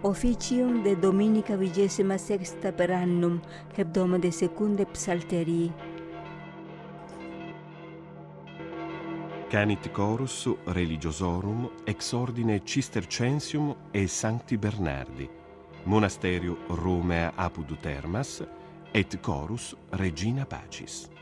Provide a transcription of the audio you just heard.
Officium de Dominica 26 per annum, hebdoma de secunde psalterii. Canit chorus religiosorum ex ordine Cistercensium e Sancti Bernardi, monasterio Romea apud Termas, et chorus Regina Pacis.